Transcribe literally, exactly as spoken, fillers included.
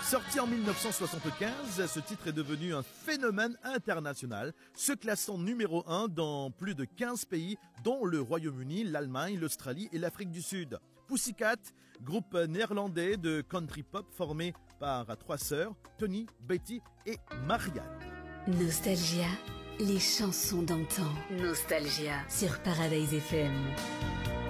Sorti en mille neuf cent soixante-quinze, ce titre est devenu un phénomène international, se classant numéro un dans plus de quinze pays, dont le Royaume-Uni, l'Allemagne, l'Australie et l'Afrique du Sud. Pussycat, groupe néerlandais de country pop formé par trois sœurs, Tony, Betty et Marianne. Nostalgia, les chansons d'antan. Nostalgia sur Paradise F M.